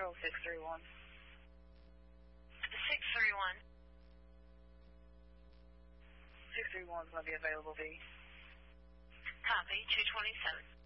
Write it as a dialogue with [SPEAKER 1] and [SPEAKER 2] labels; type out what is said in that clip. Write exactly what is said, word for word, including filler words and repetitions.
[SPEAKER 1] Control six three one.
[SPEAKER 2] six three one.
[SPEAKER 1] six three one is going to be available, V.
[SPEAKER 2] Copy, two twenty-seven.